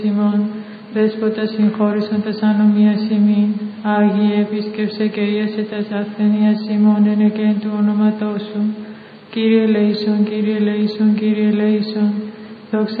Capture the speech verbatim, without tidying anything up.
ημών, Δέσποτα συγχώρησαντας ανομίας ημίν, Άγιε επίσκεψε και ίασε τας ασθενείας ημών εν εκέν του ονόματός σου. Κύριε ελέησον, Κύριε ελέησον, Κύριε ελέησον, δόξα